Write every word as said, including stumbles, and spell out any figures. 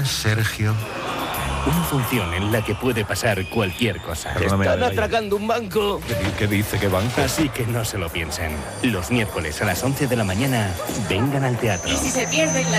Sergio? Una función en la que puede pasar cualquier cosa. Perdóname, Están Adela. atracando un banco. ¿Qué, di- qué dice? ¿Qué banco? Así que no se lo piensen. Los miércoles a las once de la mañana, vengan al teatro. ¿Y si se pierden la